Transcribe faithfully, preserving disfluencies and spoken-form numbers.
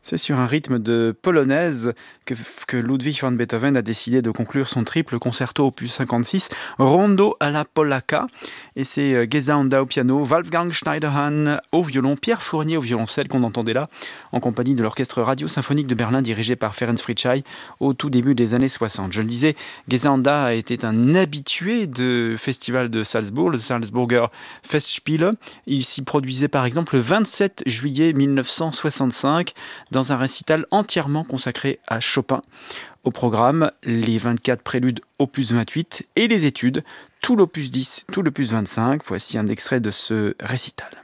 C'est sur un rythme de polonaise que, que Ludwig van Beethoven a décidé de conclure son triple concerto opus cinquante-six, Rondo alla Polacca. Et c'est Gesanda au piano, Wolfgang Schneiderhan au violon, Pierre Fournier au violoncelle qu'on entendait là, en compagnie de l'orchestre radio-symphonique de Berlin dirigé par Ferenc Fricsay au tout début des années soixante. Je le disais, Gesanda était un habitué de festival de Salzbourg, le Salzburger Festspiele. Il s'y produisait par exemple le vingt-sept juillet mille neuf cent soixante-cinq dans un récital entièrement consacré à Chopin. Au programme, les vingt-quatre préludes opus vingt-huit et les études, tout l'opus dix, tout l'opus vingt-cinq. Voici un extrait de ce récital.